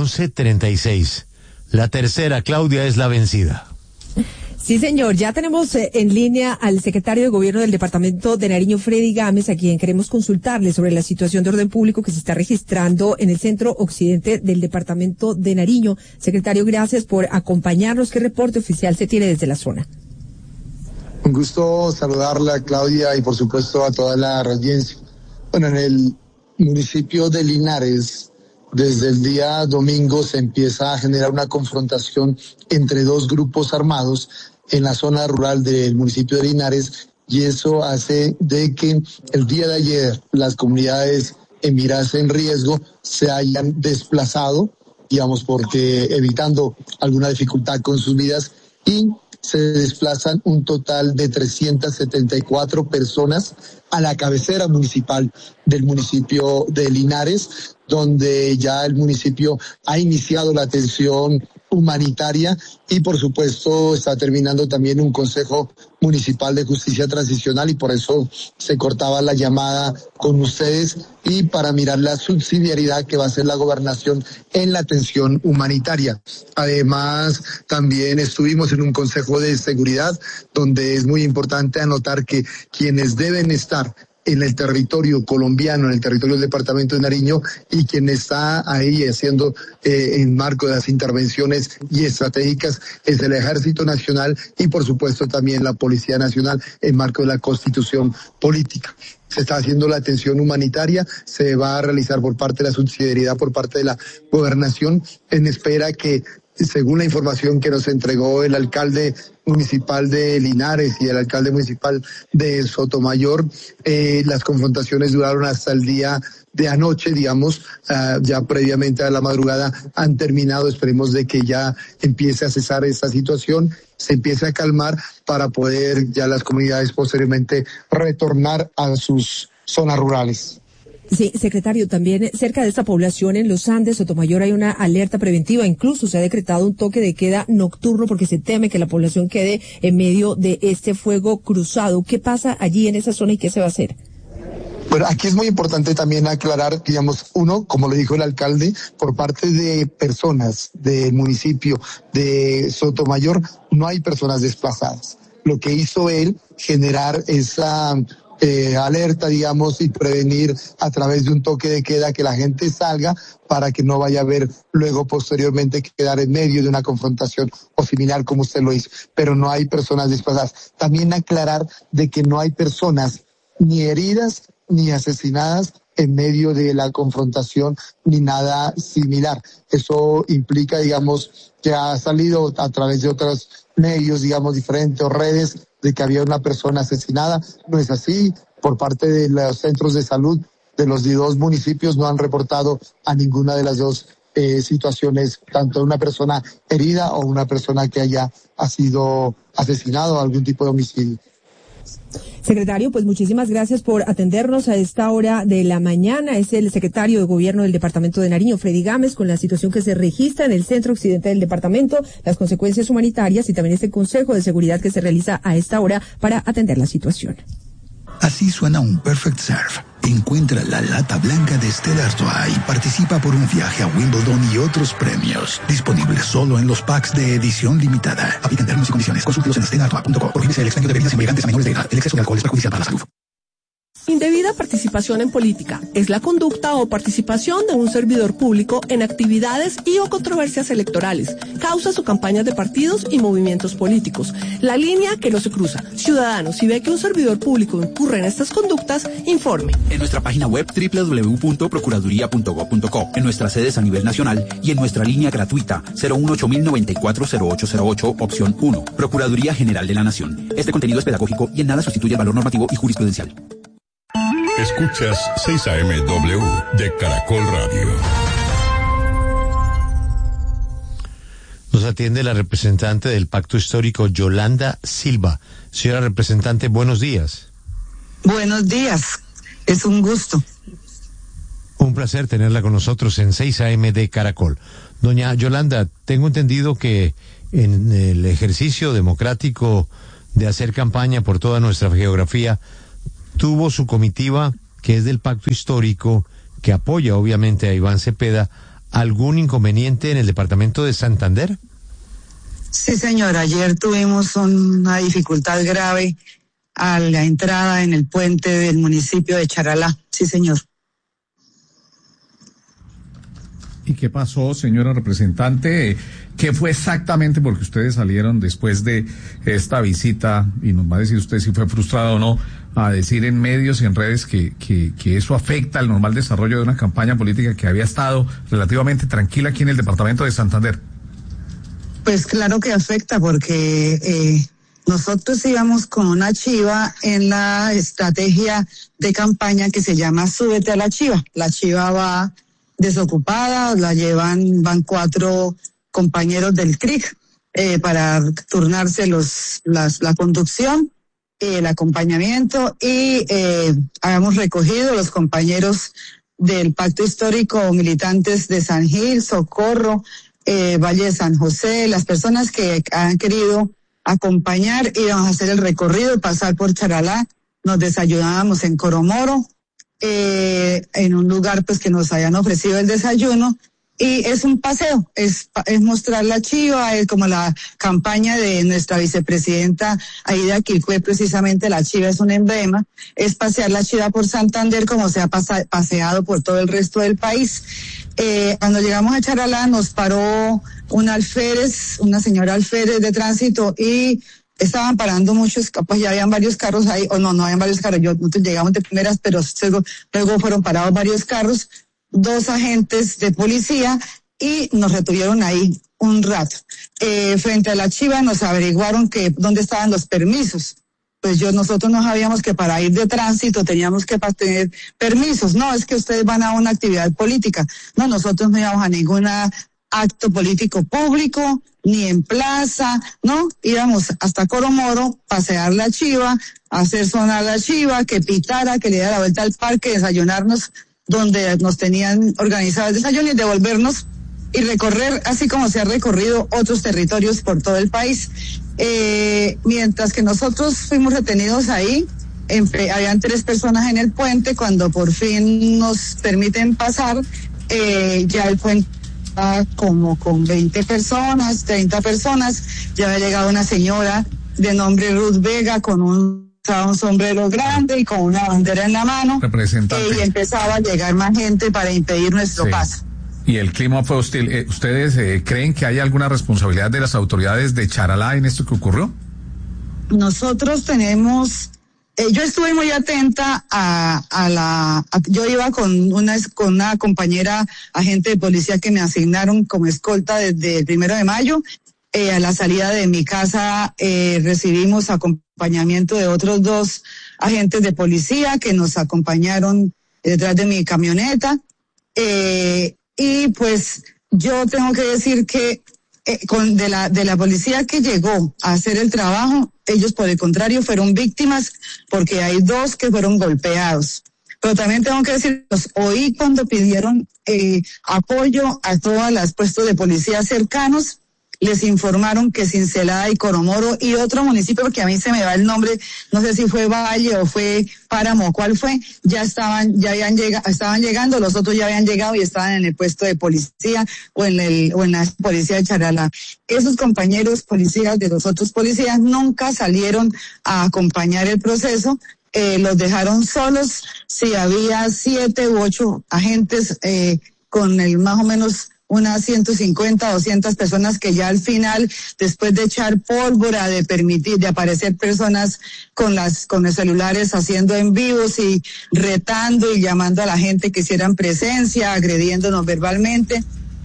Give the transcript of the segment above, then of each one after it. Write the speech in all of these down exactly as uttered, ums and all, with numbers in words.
once treinta y seis. La tercera, Claudia, es la vencida. Sí, señor. Ya tenemos eh, en línea al secretario de Gobierno del Departamento de Nariño, Freddy Gámez, a quien queremos consultarle sobre la situación de orden público que se está registrando en el centro occidente del Departamento de Nariño. Secretario, gracias por acompañarnos. ¿Qué reporte oficial se tiene desde la zona? Un gusto saludarla, Claudia, y por supuesto a toda la audiencia. Bueno, en el municipio de Linares, desde el día domingo se empieza a generar una confrontación entre dos grupos armados en la zona rural del municipio de Linares, y eso hace de que el día de ayer las comunidades en mirarse en riesgo se hayan desplazado, digamos, porque evitando alguna dificultad con sus vidas, y se desplazan un total de trescientas setenta y cuatro personas a la cabecera municipal del municipio de Linares, donde ya el municipio ha iniciado la atención humanitaria y por supuesto está terminando también un Consejo Municipal de Justicia Transicional, y por eso se cortaba la llamada con ustedes y para mirar la subsidiariedad que va a hacer la gobernación en la atención humanitaria. Además, también estuvimos en un Consejo de Seguridad donde es muy importante anotar que quienes deben estar en el territorio colombiano, en el territorio del departamento de Nariño, y quien está ahí haciendo eh, en marco de las intervenciones y estratégicas es el Ejército Nacional y por supuesto también la Policía Nacional en marco de la Constitución Política. Se está haciendo la atención humanitaria, se va a realizar por parte de la subsidiariedad, por parte de la gobernación, en espera que, según la información que nos entregó el alcalde municipal de Linares y el alcalde municipal de Sotomayor, eh, las confrontaciones duraron hasta el día de anoche, digamos, uh, ya previamente a la madrugada han terminado. Esperemos de que ya empiece a cesar esta situación, se empiece a calmar para poder ya las comunidades posteriormente retornar a sus zonas rurales. Sí, secretario, también cerca de esta población en los Andes, Sotomayor, hay una alerta preventiva, incluso se ha decretado un toque de queda nocturno porque se teme que la población quede en medio de este fuego cruzado. ¿Qué pasa allí en esa zona y qué se va a hacer? Bueno, aquí es muy importante también aclarar, digamos, uno, como le dijo el alcalde, por parte de personas del municipio de Sotomayor, no hay personas desplazadas. Lo que hizo él, generar esa Eh, alerta, digamos, y prevenir a través de un toque de queda que la gente salga para que no vaya a haber luego posteriormente que quedar en medio de una confrontación o similar como usted lo hizo, pero no hay personas desplazadas. También aclarar de que no hay personas ni heridas ni asesinadas en medio de la confrontación ni nada similar. Eso implica, digamos, que ha salido a través de otros medios, digamos, diferentes o redes, de que había una persona asesinada. No es así. Por parte de los centros de salud de los dos municipios no han reportado a ninguna de las dos eh, situaciones, tanto una persona herida o una persona que haya ha sido asesinado o algún tipo de homicidio. Secretario, pues muchísimas gracias por atendernos a esta hora de la mañana. Es el secretario de Gobierno del Departamento de Nariño, Freddy Gámez, con la situación que se registra en el centro occidente del departamento, las consecuencias humanitarias y también este consejo de seguridad que se realiza a esta hora para atender la situación. Así suena un Perfect Serve. Encuentra la lata blanca de Stella Artois y participa por un viaje a Wimbledon y otros premios. Disponible solo en los packs de edición limitada. Aplican términos y condiciones. Consúltelos en stella artois punto com. Prohíbese el expendio de bebidas embriagantes a menores de edad. El exceso de alcohol es perjudicial para la salud. Indebida participación en política es la conducta o participación de un servidor público en actividades y o controversias electorales, causas o campañas de partidos y movimientos políticos. La línea que no se cruza. Ciudadanos, si ve que un servidor público incurre en estas conductas, informe. En nuestra página web doble u doble u doble u punto procuraduría punto gob punto co, en nuestras sedes a nivel nacional y en nuestra línea gratuita cero uno ocho mil noventa y cuatro cero ocho cero ocho, opción uno. Procuraduría General de la Nación. Este contenido es pedagógico y en nada sustituye el valor normativo y jurisprudencial. Escuchas seis A M W de Caracol Radio. Nos atiende la representante del Pacto Histórico, Yolanda Silva. Señora representante, buenos días. Buenos días, es un gusto. Un placer tenerla con nosotros en seis A M de Caracol. Doña Yolanda, tengo entendido que en el ejercicio democrático de hacer campaña por toda nuestra geografía, tuvo su comitiva, que es del Pacto Histórico, que apoya obviamente a Iván Cepeda, algún inconveniente en el departamento de Santander? Sí, señor, ayer tuvimos una dificultad grave a la entrada en el puente del municipio de Charalá. Sí, señor. ¿Y qué pasó, señora representante? ¿Qué fue exactamente? Porque ustedes salieron después de esta visita, y nos va a decir usted si fue frustrado o no, a decir en medios y en redes que, que, que eso afecta al normal desarrollo de una campaña política que había estado relativamente tranquila aquí en el departamento de Santander. Pues claro que afecta, porque eh, nosotros íbamos con una chiva en la estrategia de campaña que se llama Súbete a la Chiva. La chiva va desocupada, la llevan, van cuatro compañeros del C R I C eh, para turnarse los, las, la conducción, eh, el acompañamiento, y eh, habíamos recogido los compañeros del Pacto Histórico, militantes de San Gil, Socorro, Eh, Valle de San José, las personas que han querido acompañar, íbamos a hacer el recorrido, pasar por Charalá, nos desayunábamos en Coromoro, eh, en un lugar pues que nos hayan ofrecido el desayuno, y es un paseo, es, es mostrar la chiva, es como la campaña de nuestra vicepresidenta Aida Quilcue, precisamente la chiva es un emblema, es pasear la chiva por Santander como se ha pasa, paseado por todo el resto del país. Eh, cuando llegamos a Charalá nos paró un alférez, una señora alférez de tránsito, y estaban parando muchos, pues ya habían varios carros ahí, o no, no habían varios carros, yo, nosotros llegamos de primeras, pero luego, luego fueron parados varios carros, dos agentes de policía, y nos retuvieron ahí un rato. Eh, frente a la chiva nos averiguaron que dónde estaban los permisos. Pues yo, nosotros no sabíamos que para ir de tránsito teníamos que tener permisos. No, es que ustedes van a una actividad política. No, nosotros no íbamos a ningún acto político público, ni en plaza, no, íbamos hasta Coromoro, pasear la chiva, hacer sonar la chiva, que pitara, que le diera la vuelta al parque, desayunarnos donde nos tenían organizado el desayuno y devolvernos y recorrer, así como se ha recorrido otros territorios por todo el país. Eh, mientras que nosotros fuimos retenidos ahí, en, habían tres personas en el puente. Cuando por fin nos permiten pasar, eh, ya el puente está como con veinte personas, treinta personas. Ya había llegado una señora de nombre Ruth Vega con un, un sombrero grande y con una bandera en la mano, eh, y empezaba a llegar más gente para impedir nuestro sí. paso. Y el clima fue hostil. Eh, ¿Ustedes eh, creen que hay alguna responsabilidad de las autoridades de Charalá en esto que ocurrió? Nosotros tenemos, eh, yo estuve muy atenta a, a la, a, yo iba con una, con una compañera agente de policía que me asignaron como escolta desde el primero de mayo. Eh, a la salida de mi casa eh, recibimos acompañamiento de otros dos agentes de policía que nos acompañaron detrás de mi camioneta. Eh, Y pues yo tengo que decir que eh, con de la de la policía que llegó a hacer el trabajo, ellos por el contrario fueron víctimas, porque hay dos que fueron golpeados. Pero también tengo que decir, los oí cuando pidieron eh, apoyo a todos los puestos de policía cercanos. Les informaron que Cincelada y Coromoro y otro municipio, porque a mí se me va el nombre, no sé si fue Valle o fue Páramo, cuál fue, ya estaban, ya habían llegado, estaban llegando, los otros ya habían llegado y estaban en el puesto de policía o en el, o en la policía de Charalá. Esos compañeros policías de los otros policías nunca salieron a acompañar el proceso, eh, los dejaron solos. Si había siete u ocho agentes, eh, con el más o menos unas ciento cincuenta, doscientas personas que ya al final, después de echar pólvora, de permitir, de aparecer personas con las, con los celulares haciendo en vivos y retando y llamando a la gente que hicieran presencia, agrediéndonos verbalmente,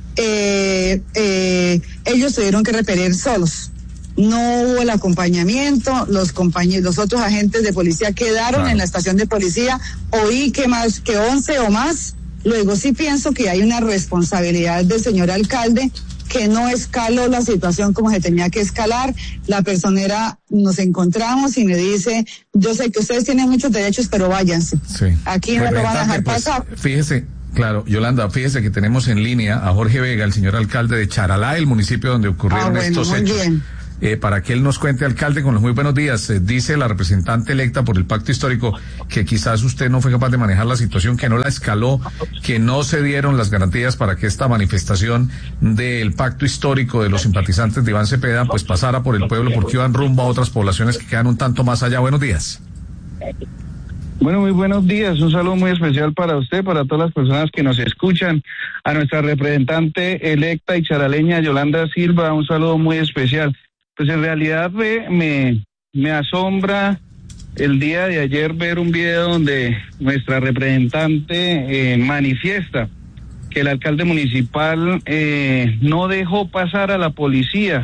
eh, eh, ellos tuvieron que repeler solos. No hubo el acompañamiento, los compañeros, los otros agentes de policía quedaron claro. en la estación de policía, oí que más que once o más. Luego sí pienso que hay una responsabilidad del señor alcalde que no escaló la situación como se tenía que escalar. La personera, nos encontramos y me dice, yo sé que ustedes tienen muchos derechos, pero váyanse. Sí. Aquí no lo van a dejar pues, pasar. Fíjese, claro, Yolanda, fíjese que tenemos en línea a Jorge Vega, el señor alcalde de Charalá, el municipio donde ocurrieron ah, bueno, estos muy hechos. Bien. eh, para que él nos cuente, alcalde, con los muy buenos días. Eh, dice la representante electa por el pacto histórico que quizás usted no fue capaz de manejar la situación, que no la escaló, que no se dieron las garantías para que esta manifestación del pacto histórico de los simpatizantes de Iván Cepeda pues pasara por el pueblo, porque iban rumbo a otras poblaciones que quedan un tanto más allá. Buenos días. Bueno, muy buenos días. Un saludo muy especial para usted, para todas las personas que nos escuchan, a nuestra representante electa y charaleña Yolanda Silva, un saludo muy especial. Pues en realidad me, me, me asombra el día de ayer ver un video donde nuestra representante eh, manifiesta que el alcalde municipal eh, no dejó pasar a la policía.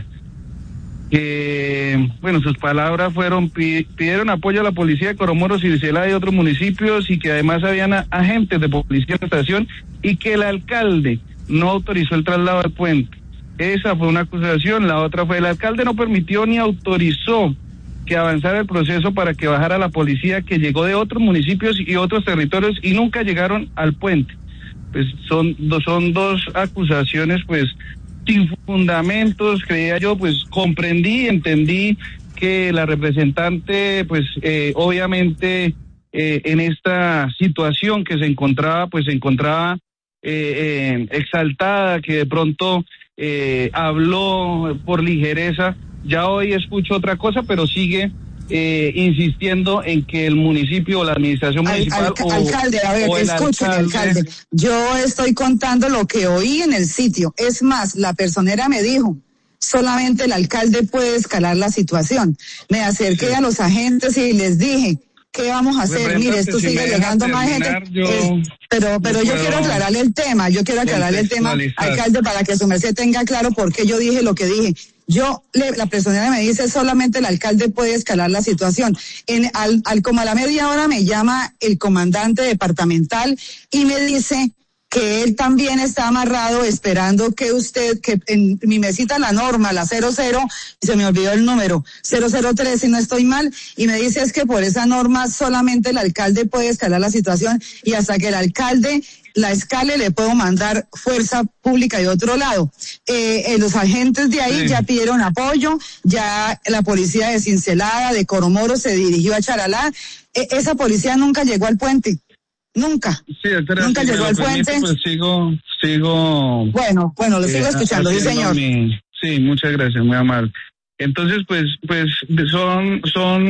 Que, bueno, sus palabras fueron, pidieron apoyo a la policía de Coromoros y Celaya y otros municipios, y que además habían a, agentes de policía en la estación, y que el alcalde no autorizó el traslado al puente. Esa fue una acusación. La otra fue: el alcalde no permitió ni autorizó que avanzara el proceso para que bajara la policía, que llegó de otros municipios y otros territorios y nunca llegaron al puente. Pues son, son dos acusaciones, pues, sin fundamentos, creía yo. Pues comprendí, entendí que la representante, pues eh, obviamente eh, en esta situación que se encontraba, pues se encontraba eh, eh, exaltada, que de pronto eh, habló por ligereza. Ya hoy escucho otra cosa, pero sigue eh, insistiendo en que el municipio o la administración Al, municipal al, o, alcalde, a ver, o el escuchen, alcalde, alcalde. Yo estoy contando lo que oí en el sitio. Es más, la personera me dijo: solamente el alcalde puede escalar la situación. Me acerqué sí. a los agentes y les dije: ¿qué vamos a hacer? Mire, esto si sigue llegando más gente. Yo, eh, pero pero yo quiero aclararle el tema, yo quiero aclararle el tema, alcalde, para que su merced tenga claro por qué yo dije lo que dije. Yo, le, la personera me dice: solamente el alcalde puede escalar la situación. En, al, al, como a la media hora me llama el comandante departamental y me dice que él también está amarrado esperando que usted, que en mi mesita la norma, la cero cero, y se me olvidó el número, cero cero tres si no estoy mal, y me dice es que por esa norma solamente el alcalde puede escalar la situación, y hasta que el alcalde la escale le puedo mandar fuerza pública de otro lado. Eh, eh, los agentes de ahí sí. ya pidieron apoyo, ya la policía de Cincelada, de Coromoros, se dirigió a Charalá. Eh, esa policía nunca llegó al puente. Nunca. Sí, doctora, nunca si llegó al puente. Pues sigo, sigo. Bueno, bueno, lo sigo eh, escuchando, sí, señor. Mi, sí, muchas gracias, muy amable. Entonces, pues, pues son, son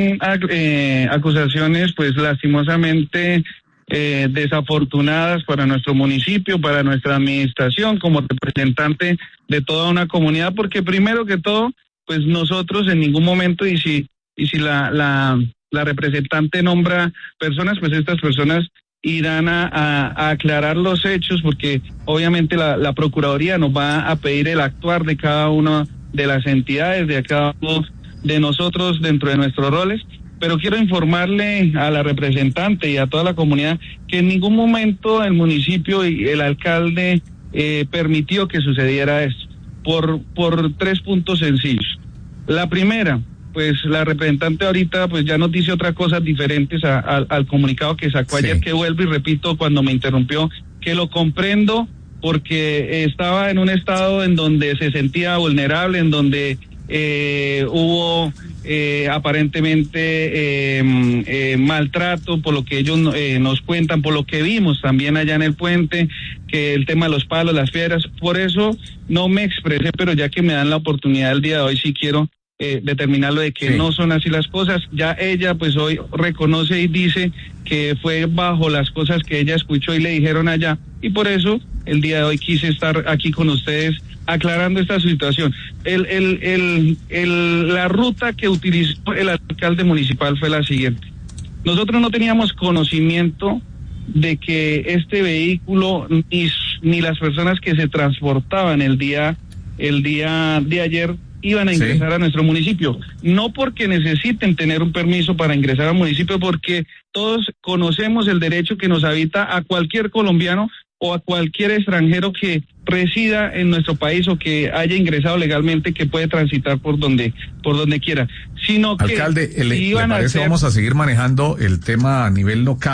eh, acusaciones, pues, lastimosamente eh, desafortunadas para nuestro municipio, para nuestra administración, como representante de toda una comunidad, porque primero que todo, pues nosotros en ningún momento, y si, y si la, la, la representante nombra personas, pues estas personas irán a, a, a aclarar los hechos, porque obviamente la, la Procuraduría nos va a pedir el actuar de cada una de las entidades, de cada uno de nosotros dentro de nuestros roles. Pero quiero informarle a la representante y a toda la comunidad que en ningún momento el municipio y el alcalde eh, permitió que sucediera esto, por, por tres puntos sencillos. La primera, pues la representante ahorita pues ya nos dice otras cosas diferentes a, a, al comunicado que sacó sí. ayer, que vuelvo y repito cuando me interrumpió, que lo comprendo porque estaba en un estado en donde se sentía vulnerable, en donde eh, hubo eh, aparentemente eh, eh, maltrato, por lo que ellos eh, nos cuentan, por lo que vimos también allá en el puente, que el tema de los palos, las piedras. Por eso no me expresé, pero ya que me dan la oportunidad el día de hoy, sí quiero Eh, determinarlo de que sí. no son así las cosas. Ya ella pues hoy reconoce y dice que fue bajo las cosas que ella escuchó y le dijeron allá, y por eso el día de hoy quise estar aquí con ustedes aclarando esta situación. El, el, el, el, la ruta que utilizó el alcalde municipal fue la siguiente: nosotros no teníamos conocimiento de que este vehículo ni, ni las personas que se transportaban el día el día de ayer iban a ingresar sí. a nuestro municipio, no porque necesiten tener un permiso para ingresar al municipio, porque todos conocemos el derecho que nos habita a cualquier colombiano o a cualquier extranjero que resida en nuestro país o que haya ingresado legalmente, que puede transitar por donde por donde quiera. Sino que alcalde, le, iban ¿le parece? A hacer... Vamos a seguir manejando el tema a nivel local,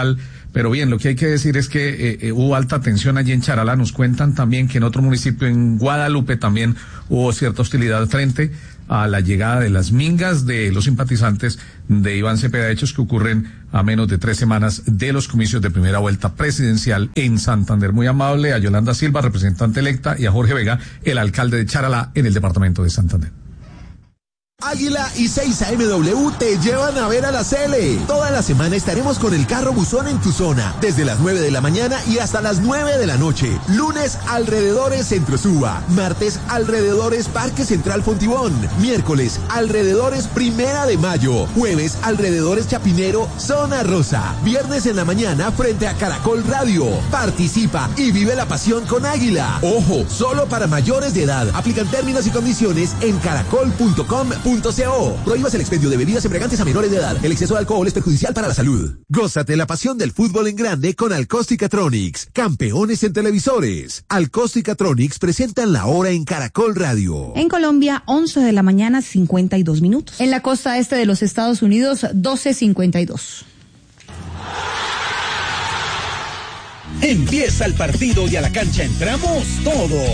Pero bien, lo que hay que decir es que eh, eh, hubo alta tensión allí en Charalá. Nos cuentan también que en otro municipio, en Guadalupe, también hubo cierta hostilidad frente a la llegada de las mingas de los simpatizantes de Iván Cepeda, hechos que ocurren a menos de tres semanas de los comicios de primera vuelta presidencial en Santander. Muy amable a Yolanda Silva, representante electa, y a Jorge Vega, el alcalde de Charalá en el departamento de Santander. Águila y seis A M W te llevan a ver a la Cele. Toda la semana estaremos con el carro buzón en tu zona, desde las nueve de la mañana y hasta las nueve de la noche. Lunes, alrededores Centro Suba. Martes, alrededores Parque Central Fontibón. Miércoles, alrededores Primera de Mayo. Jueves, alrededores Chapinero, Zona Rosa. Viernes en la mañana, frente a Caracol Radio. Participa y vive la pasión con Águila. Ojo, solo para mayores de edad. Aplican términos y condiciones en caracol punto com punto co. Prohíbas el expendio de bebidas embriagantes a menores de edad. El exceso de alcohol es perjudicial para la salud. Gózate la pasión del fútbol en grande con Alcosticatronics, campeones en televisores. Alcosticatronics presentan la hora en Caracol Radio. En Colombia, once de la mañana, cincuenta y dos minutos. En la costa este de los Estados Unidos, doce cincuenta y dos. Empieza el partido y a la cancha entramos todos.